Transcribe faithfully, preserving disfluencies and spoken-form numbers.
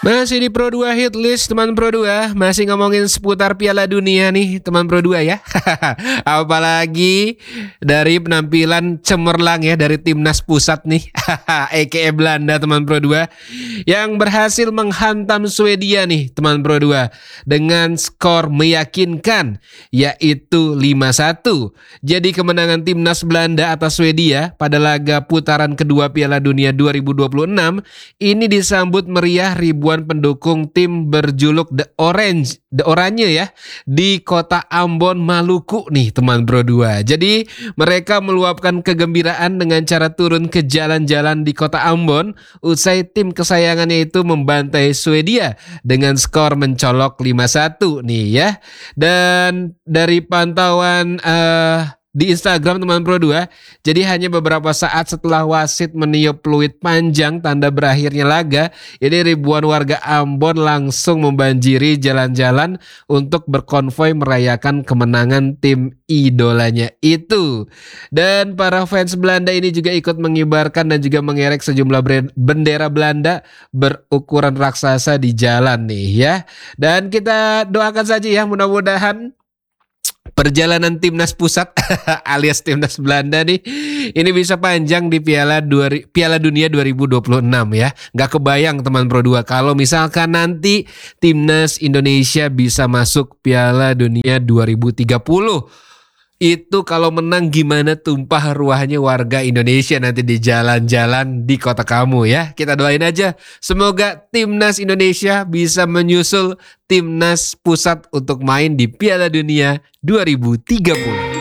Masih di Pro dua Hit List teman Pro dua. Masih ngomongin seputar Piala Dunia nih teman Pro dua ya. Apalagi dari penampilan cemerlang ya dari timnas pusat nih A K A Belanda teman Pro dua, yang berhasil menghantam Swedia nih teman Pro dua dengan skor meyakinkan yaitu lima satu. Jadi kemenangan timnas Belanda atas Swedia pada laga putaran kedua Piala Dunia dua ribu dua puluh enam ini disambut meriah ribuan pendukung tim berjuluk The Orange, The Oranye ya, di kota Ambon, Maluku nih teman Pro dua. Jadi mereka meluapkan kegembiraan dengan cara turun ke jalan-jalan di kota Ambon usai tim kesayangannya itu membantai Swedia dengan skor mencolok lima satu nih ya. Dan dari pantauan uh, di Instagram teman Pro dua, jadi hanya beberapa saat setelah wasit meniup peluit panjang tanda berakhirnya laga, ini ribuan warga Ambon langsung membanjiri jalan-jalan untuk berkonvoi merayakan kemenangan tim idolanya itu. Dan para fans Belanda ini juga ikut mengibarkan dan juga mengerek sejumlah bendera Belanda berukuran raksasa di jalan nih ya. Dan kita doakan saja ya, mudah-mudahan perjalanan timnas pusat alias timnas Belanda nih ini bisa panjang di Piala dua, Piala Dunia dua ribu dua puluh enam ya. Gak kebayang teman Pro dua kalau misalkan nanti timnas Indonesia bisa masuk Piala Dunia dua ribu tiga puluh. Itu kalau menang gimana tumpah ruahnya warga Indonesia nanti di jalan-jalan di kota kamu ya. Kita doain aja semoga timnas Indonesia bisa menyusul timnas pusat untuk main di Piala Dunia dua ribu tiga puluh.